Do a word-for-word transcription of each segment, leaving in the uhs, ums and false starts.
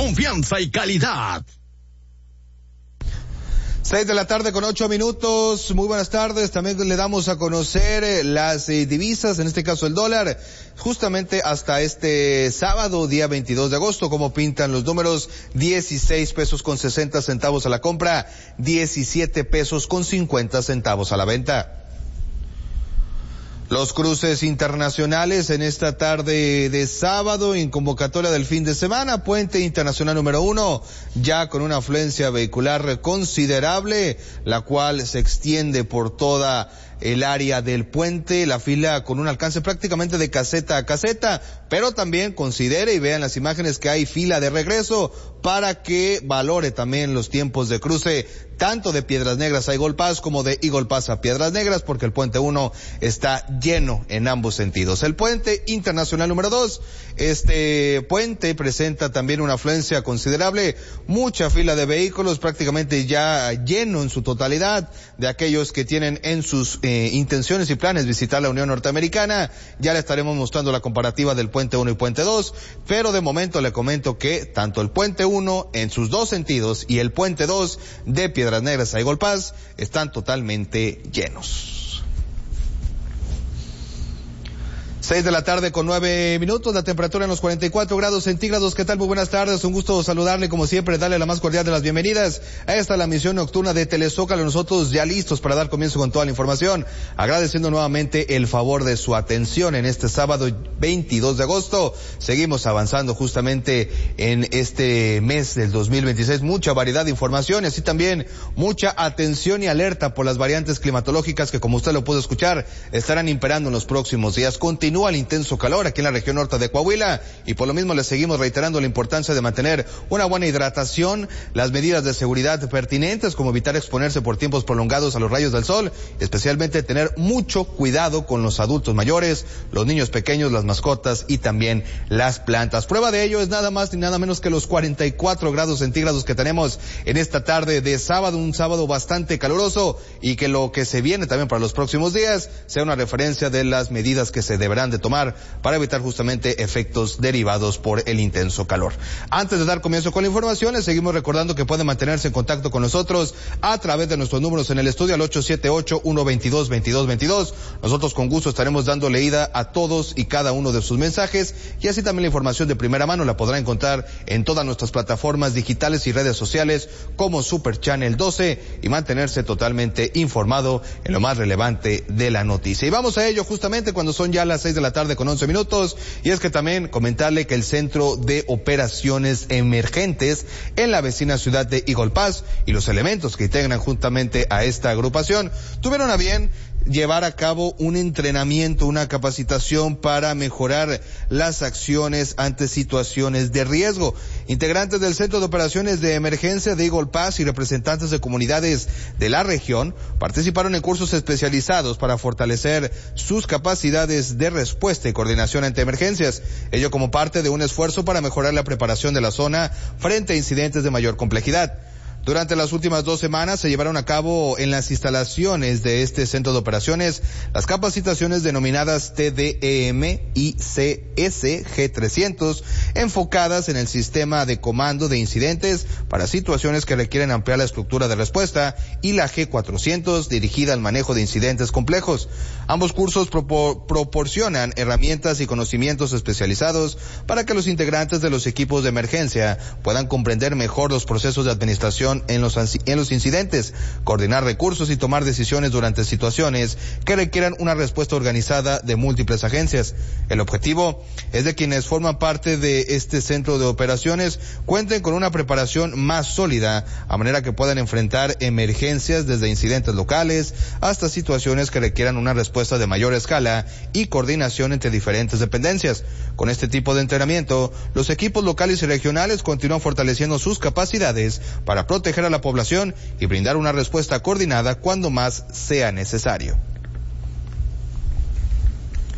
confianza y calidad. Seis de la tarde con ocho minutos. Muy buenas tardes. También le damos a conocer eh, las eh, divisas, en este caso el dólar, justamente hasta este sábado, día veintidós de agosto, como pintan los números: dieciséis pesos con sesenta centavos a la compra, diecisiete pesos con cincuenta centavos a la venta. Los cruces internacionales en esta tarde de sábado, en convocatoria del fin de semana: Puente Internacional número uno, ya con una afluencia vehicular considerable, la cual se extiende por toda el área del puente, la fila con un alcance prácticamente de caseta a caseta, pero también considere y vean las imágenes que hay fila de regreso para que valore también los tiempos de cruce, tanto de Piedras Negras a Eagle Pass como de Eagle Pass a Piedras Negras, porque el puente uno está lleno en ambos sentidos. El puente internacional número dos, este puente presenta también una afluencia considerable, mucha fila de vehículos, prácticamente ya lleno en su totalidad, de aquellos que tienen en sus eh, intenciones y planes visitar la Unión Norteamericana. Ya le estaremos mostrando la comparativa del puente uno y puente dos, pero de momento le comento que tanto el puente uno en sus dos sentidos y el puente dos de Piedras Negras a Eagle Pass están totalmente llenos. Seis de la tarde con nueve minutos, la temperatura en los cuarenta y cuatro grados centígrados. ¿Qué tal? Muy buenas tardes, un gusto saludarle como siempre, darle la más cordial de las bienvenidas a esta la misión nocturna de Telezócalo. Nosotros ya listos para dar comienzo con toda la información, agradeciendo nuevamente el favor de su atención en este sábado veintidós de agosto. Seguimos avanzando justamente en este mes del dos mil veintiséis, mucha variedad de información y así también mucha atención y alerta por las variantes climatológicas que, como usted lo pudo escuchar, estarán imperando en los próximos días. Continúa el intenso calor aquí en la región norte de Coahuila y por lo mismo le seguimos reiterando la importancia de mantener una buena hidratación, las medidas de seguridad pertinentes como evitar exponerse por tiempos prolongados a los rayos del sol, especialmente tener mucho cuidado con los adultos mayores, los niños pequeños, las mascotas y también las plantas. Prueba de ello es nada más ni nada menos que los cuarenta y cuatro grados centígrados que tenemos en esta tarde de sábado, un sábado bastante caluroso, y que lo que se viene también para los próximos días sea una referencia de las medidas que se deberán de tomar para evitar justamente efectos derivados por el intenso calor. Antes de dar comienzo con la información, les seguimos recordando que pueden mantenerse en contacto con nosotros a través de nuestros números en el estudio al ocho siete ocho, uno dos dos, dos dos dos dos. Nosotros con gusto estaremos dando leída a todos y cada uno de sus mensajes, y así también la información de primera mano la podrá encontrar en todas nuestras plataformas digitales y redes sociales como Super Channel doce, y mantenerse totalmente informado en lo más relevante de la noticia. Y vamos a ello justamente cuando son ya las seis de la tarde con once minutos, y es que también comentarle que el Centro de Operaciones Emergentes en la vecina ciudad de Eagle Pass y los elementos que integran justamente a esta agrupación tuvieron a bien llevar a cabo un entrenamiento, una capacitación para mejorar las acciones ante situaciones de riesgo. Integrantes del Centro de Operaciones de Emergencia de Eagle Pass y representantes de comunidades de la región participaron en cursos especializados para fortalecer sus capacidades de respuesta y coordinación ante emergencias, ello como parte de un esfuerzo para mejorar la preparación de la zona frente a incidentes de mayor complejidad. Durante las últimas dos semanas se llevaron a cabo en las instalaciones de este centro de operaciones las capacitaciones denominadas T D E M y C S G trescientos, enfocadas en el sistema de comando de incidentes para situaciones que requieren ampliar la estructura de respuesta, y la G cuatrocientos, dirigida al manejo de incidentes complejos. Ambos cursos propor- proporcionan herramientas y conocimientos especializados para que los integrantes de los equipos de emergencia puedan comprender mejor los procesos de administración en los, en los incidentes, coordinar recursos y tomar decisiones durante situaciones que requieran una respuesta organizada de múltiples agencias. El objetivo es de quienes forman parte de este centro de operaciones cuenten con una preparación más sólida, a manera que puedan enfrentar emergencias desde incidentes locales hasta situaciones que requieran una respuesta de mayor escala y coordinación entre diferentes dependencias. Con este tipo de entrenamiento, los equipos locales y regionales continúan fortaleciendo sus capacidades para proteger a la población y brindar una respuesta coordinada cuando más sea necesario.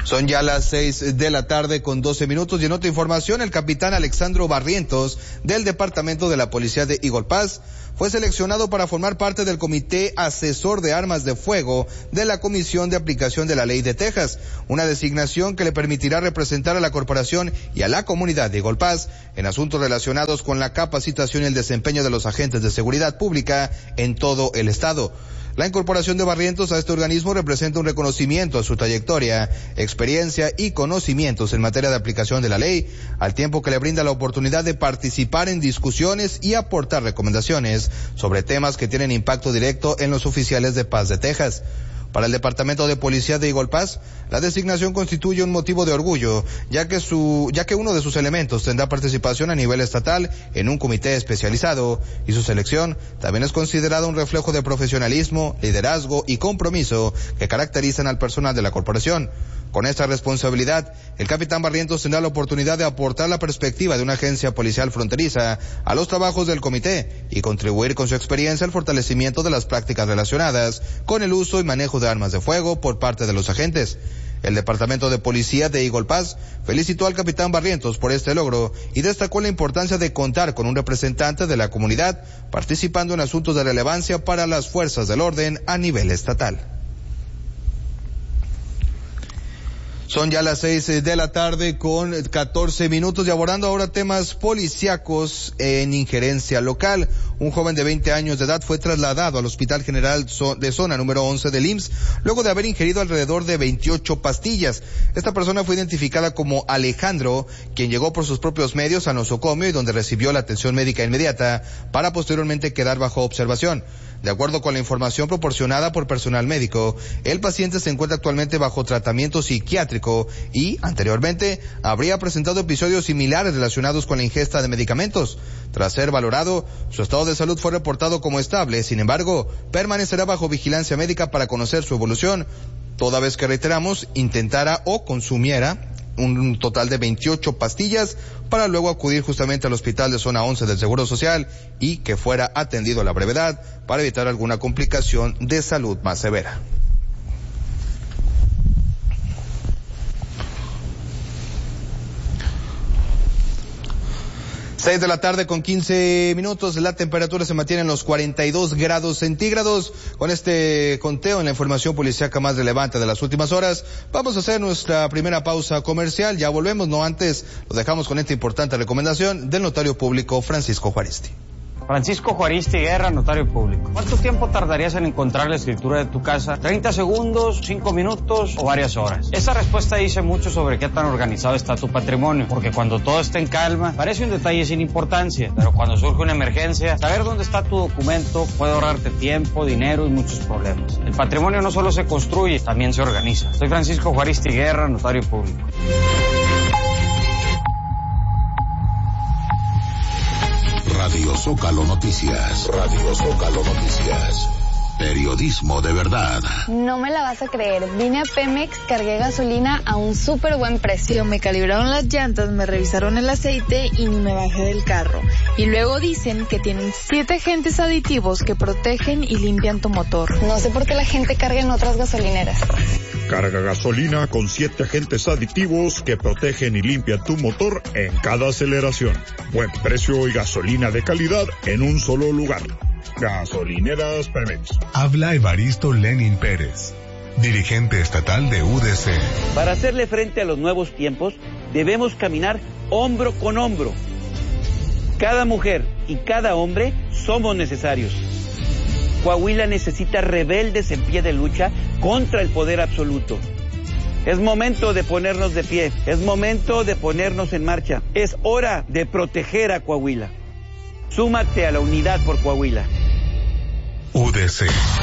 Son ya las seis de la tarde con doce minutos y en otra información, el capitán Alexandro Barrientos del Departamento de la Policía de Eagle Pass fue seleccionado para formar parte del Comité Asesor de Armas de Fuego de la Comisión de Aplicación de la Ley de Texas, una designación que le permitirá representar a la corporación y a la comunidad de Eagle Pass en asuntos relacionados con la capacitación y el desempeño de los agentes de seguridad pública en todo el estado. La incorporación de Barrientos a este organismo representa un reconocimiento a su trayectoria, experiencia y conocimientos en materia de aplicación de la ley, al tiempo que le brinda la oportunidad de participar en discusiones y aportar recomendaciones sobre temas que tienen impacto directo en los oficiales de paz de Texas. Para el Departamento de Policía de Eagle Pass, la designación constituye un motivo de orgullo, ya que su, ya que uno de sus elementos tendrá participación a nivel estatal en un comité especializado, y su selección también es considerada un reflejo de profesionalismo, liderazgo y compromiso que caracterizan al personal de la corporación. Con esta responsabilidad, el capitán Barrientos tendrá la oportunidad de aportar la perspectiva de una agencia policial fronteriza a los trabajos del comité y contribuir con su experiencia al fortalecimiento de las prácticas relacionadas con el uso y manejo de armas de fuego por parte de los agentes. El Departamento de Policía de Eagle Pass felicitó al capitán Barrientos por este logro y destacó la importancia de contar con un representante de la comunidad participando en asuntos de relevancia para las fuerzas del orden a nivel estatal. Son ya las seis de la tarde con catorce minutos y abordando ahora temas policíacos en injerencia local. Un joven de veinte años de edad fue trasladado al Hospital General de Zona número once del I M S S luego de haber ingerido alrededor de veintiocho pastillas. Esta persona fue identificada como Alejandro, quien llegó por sus propios medios a nosocomio y donde recibió la atención médica inmediata para posteriormente quedar bajo observación. De acuerdo con la información proporcionada por personal médico, el paciente se encuentra actualmente bajo tratamiento psiquiátrico y, anteriormente, habría presentado episodios similares relacionados con la ingesta de medicamentos. Tras ser valorado, su estado de salud fue reportado como estable, sin embargo, permanecerá bajo vigilancia médica para conocer su evolución, toda vez que, reiteramos, intentara o consumiera un total de veintiocho pastillas para luego acudir justamente al hospital de zona once del Seguro Social y que fuera atendido a la brevedad para evitar alguna complicación de salud más severa. Seis de la tarde con quince minutos, la temperatura se mantiene en los cuarenta y dos grados centígrados. Con este conteo en la información policíaca más relevante de las últimas horas, vamos a hacer nuestra primera pausa comercial. Ya volvemos, no antes, lo dejamos con esta importante recomendación del notario público Francisco Juaristi. Francisco Juaristi Guerra, notario público. ¿Cuánto tiempo tardarías en encontrar la escritura de tu casa? ¿treinta segundos, cinco minutos o varias horas? Esa respuesta dice mucho sobre qué tan organizado está tu patrimonio, porque cuando todo está en calma, parece un detalle sin importancia, pero cuando surge una emergencia, saber dónde está tu documento puede ahorrarte tiempo, dinero y muchos problemas. El patrimonio no solo se construye, también se organiza. Soy Francisco Juaristi Guerra, notario público. Radio Zócalo Noticias. Radio Zócalo Noticias. Periodismo de verdad. No me la vas a creer. Vine a Pemex, cargué gasolina a un súper buen precio. Me calibraron las llantas, me revisaron el aceite y ni me bajé del carro. Y luego dicen que tienen siete agentes aditivos que protegen y limpian tu motor. No sé por qué la gente carga en otras gasolineras. Carga gasolina con siete agentes aditivos que protegen y limpian tu motor en cada aceleración. Buen precio y gasolina de calidad en un solo lugar. Gasolineras Pemex. Habla Evaristo Lenin Pérez, dirigente estatal de U D C. Para hacerle frente a los nuevos tiempos, debemos caminar hombro con hombro. Cada mujer y cada hombre somos necesarios. Coahuila necesita rebeldes en pie de lucha contra el poder absoluto. Es momento de ponernos de pie, es momento de ponernos en marcha. Es hora de proteger a Coahuila. Súmate a la unidad por Coahuila. U D C.